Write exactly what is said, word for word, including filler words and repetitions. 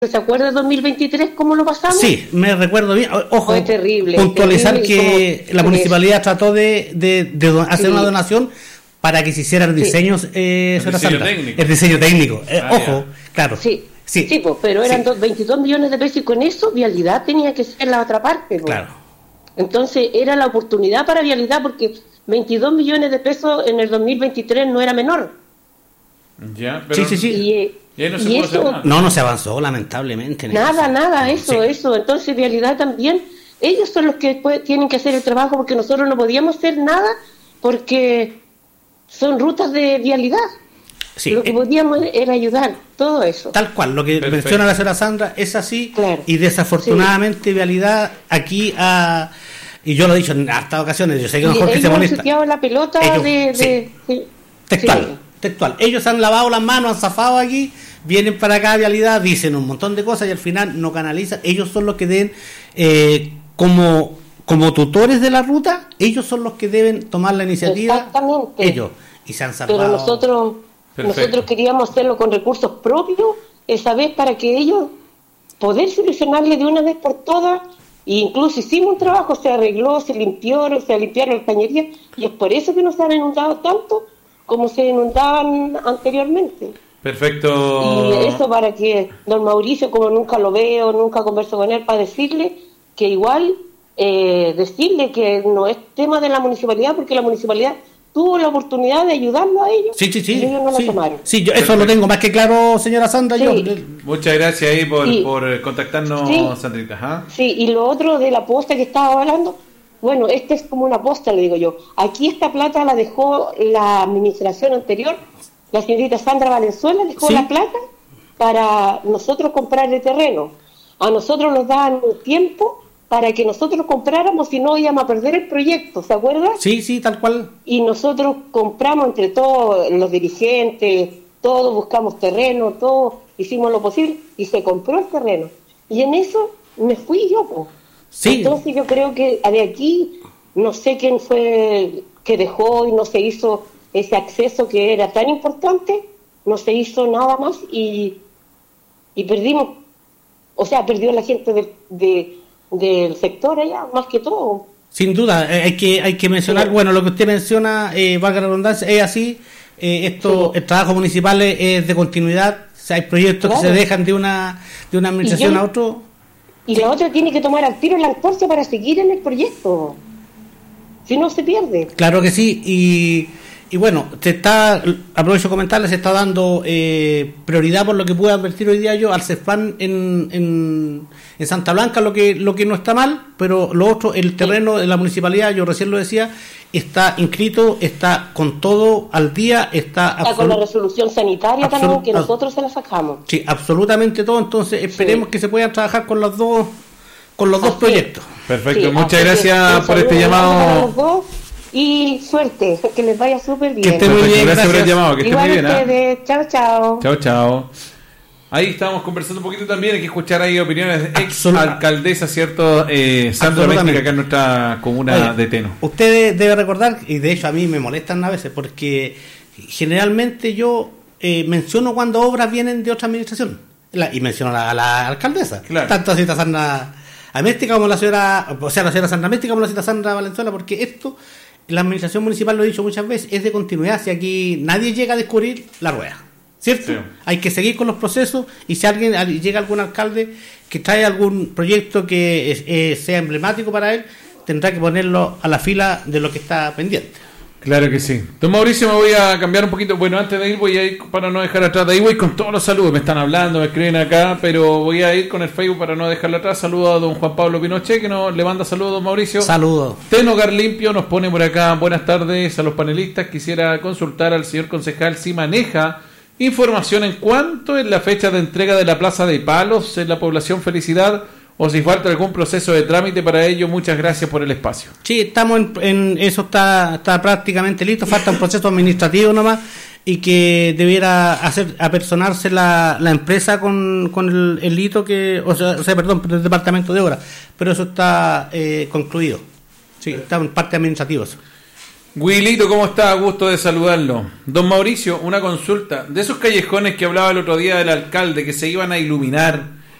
¿Se acuerda de dos mil veintitrés cómo lo pasamos? Sí, me recuerdo bien. Ojo, fue terrible. Puntualizar terrible, que la municipalidad eso. trató de, de, de hacer sí. una donación para que se hicieran diseños. Sí. Eh, el, diseño técnico. el diseño técnico. Eh, ah, ojo, ya. claro. Sí, sí, sí pues, pero eran sí. veintidós millones de pesos y con eso Vialidad tenía que ser la otra parte. Pues. Claro. Entonces era la oportunidad para Vialidad porque veintidós millones de pesos en el dos mil veintitrés no era menor. Ya, pero... Sí, sí, sí. Y, ¿Y no, se y puede eso, hacer nada? no, no se avanzó, lamentablemente. Nada, eso. nada, eso, sí. eso. Entonces, Vialidad también, ellos son los que después tienen que hacer el trabajo porque nosotros no podíamos hacer nada porque son rutas de Vialidad. Sí. Lo que podíamos era ayudar, todo eso. Tal cual, lo que Perfecto. menciona la señora Sandra es así, claro. y desafortunadamente sí. Vialidad aquí ha... Y yo lo he dicho en hartas ocasiones, yo sé que mejor que se molesta. Ellos han la pelota ellos, de... Sí. de sí. Textual. Sí. Textual. Ellos han lavado las manos, han zafado aquí, vienen para acá a Vialidad, dicen un montón de cosas y al final no canalizan. Ellos son los que deben, eh, como, como tutores de la ruta, ellos son los que deben tomar la iniciativa. Exactamente. Ellos. Y se han salvado. Pero nosotros, nosotros queríamos hacerlo con recursos propios, esa vez para que ellos poder solucionarle de una vez por todas. E incluso hicimos un trabajo, se arregló, se limpió, se limpiaron las cañerías y es por eso que no se han inundado tanto como se inundaban anteriormente. Perfecto. Y eso para que don Mauricio, como nunca lo veo, nunca converso con él, para decirle que igual, eh, decirle que no es tema de la municipalidad, porque la municipalidad tuvo la oportunidad de ayudarlo a ellos. Sí, sí, sí. Y ellos no sí. lo tomaron. Sí, yo eso Perfecto. lo tengo más que claro, señora Sandra. Sí. Yo. Muchas gracias ahí por, sí. por contactarnos, sí. Sandrita. ¿Ah? Sí, y lo otro de la posta que estaba hablando, bueno, este es como una posta, le digo yo. Aquí esta plata la dejó la administración anterior, la señorita Sandra Valenzuela dejó ¿Sí? la plata para nosotros comprar el terreno. A nosotros nos daban un tiempo para que nosotros compráramos, si no íbamos a perder el proyecto, ¿se acuerda? Sí, sí, tal cual. Y nosotros compramos entre todos los dirigentes, todos buscamos terreno, todos hicimos lo posible y se compró el terreno. Y en eso me fui yo, pues. Sí. Entonces yo creo que de aquí, no sé quién fue que dejó y no se hizo ese acceso que era tan importante, no se hizo nada más y, y perdimos, o sea, perdió la gente de, de, del sector allá, más que todo. Sin duda, eh, hay que hay que mencionar, sí. bueno, lo que usted menciona, eh, valga la redundancia, es así, eh, esto, sí. el trabajo municipal es, es de continuidad, o sea, hay proyectos claro. que se dejan de una, de una administración yo, a otro. Y la otra tiene que tomar al tiro la antorcha para seguir en el proyecto. Si no, se pierde. Claro que sí. Y, y bueno, se está, aprovecho de comentarles, se está dando eh, prioridad por lo que pude advertir hoy día yo al CESPAN en, en, en Santa Blanca, lo que lo que no está mal, pero lo otro, el terreno de la municipalidad, yo recién lo decía, está inscrito, está con todo al día, está... Está absolut- con la resolución sanitaria absolut- también, que nosotros se la sacamos. Sí, absolutamente todo, entonces esperemos sí. que se puedan trabajar con los dos con los así dos proyectos. Perfecto, sí, muchas gracias por este llamado. Y suerte, que les vaya súper bien. Que esté muy bien, gracias, gracias por el llamado, que esté muy bien. ¿eh? Chao, chao. Chao, chao. Ahí estábamos conversando un poquito también, hay que escuchar ahí opiniones de ex alcaldesa, ¿cierto? Eh, Sandra Doméstica, acá en nuestra comuna Oye, de Teno. Usted debe recordar, y de hecho a mí me molestan a veces, porque generalmente yo eh, menciono cuando obras vienen de otra administración, la, y menciono a la, a la alcaldesa, claro. tanto la señora Sandra Améstica como la señora, o sea, la señora Sandra Améstica como la señora Sandra Valenzuela, porque esto, la administración municipal, lo he dicho muchas veces, es de continuidad, si aquí nadie llega a descubrir la rueda. ¿Cierto? Sí. Hay que seguir con los procesos y si alguien llega algún alcalde que trae algún proyecto que es, eh, sea emblemático para él, tendrá que ponerlo a la fila de lo que está pendiente. Claro que sí. Don Mauricio, me voy a cambiar un poquito. Bueno, antes de ir voy a ir, para no dejar atrás, de ahí voy con todos los saludos, me están hablando, me escriben acá, pero voy a ir con el Facebook para no dejarlo atrás. Saludos a don Juan Pablo Pinochet, que nos le manda saludos, don Mauricio. Saludos. Teno Hogar Limpio nos pone por acá, buenas tardes a los panelistas. Quisiera consultar al señor concejal si maneja información en cuanto es la fecha de entrega de la Plaza de Palos en la población Felicidad, o si falta algún proceso de trámite para ello. Muchas gracias por el espacio. Sí, estamos en, en eso, está, está prácticamente listo, falta un proceso administrativo nomás, y que debiera hacer apersonarse la, la empresa con, con el, el hito que, o sea, o sea, perdón, el departamento de obras, pero eso está eh, concluido. Sí, está en parte administrativa eso. Wilito, ¿cómo está? Gusto de saludarlo. Don Mauricio, una consulta. De esos callejones que hablaba el otro día del alcalde que se iban a iluminar,